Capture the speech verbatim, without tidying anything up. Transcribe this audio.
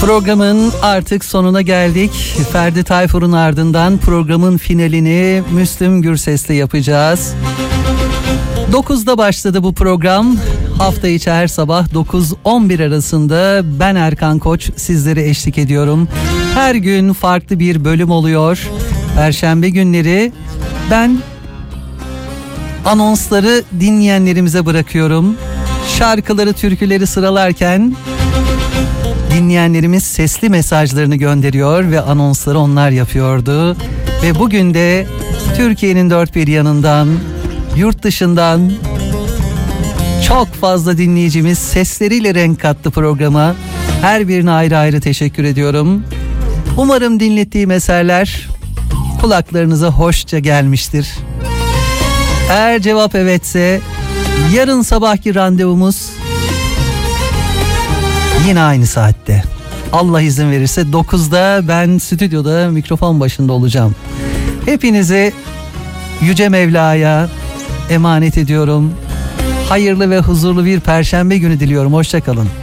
Programın artık sonuna geldik. Ferdi Tayfur'un ardından programın finalini Müslüm Gürses'le yapacağız. dokuzda başladı bu program. Hafta içi her sabah dokuz on bir arasında ben Erkan Koç sizlere eşlik ediyorum. Her gün farklı bir bölüm oluyor. Perşembe günleri ben anonsları dinleyenlerimize bırakıyorum. Şarkıları, türküleri sıralarken dinleyenlerimiz sesli mesajlarını gönderiyor ve anonsları onlar yapıyordu. Ve bugün de Türkiye'nin dört bir yanından, yurt dışından çok fazla dinleyicimiz sesleriyle renk kattı programa. Her birine ayrı ayrı teşekkür ediyorum. Umarım dinlettiğim eserler kulaklarınıza hoşça gelmiştir. Eğer cevap evetse yarın sabahki randevumuz yine aynı saatte. Allah izin verirse dokuzda ben stüdyoda mikrofon başında olacağım. Hepinizi Yüce Mevla'ya emanet ediyorum. Hayırlı ve huzurlu bir perşembe günü diliyorum. Hoşça kalın.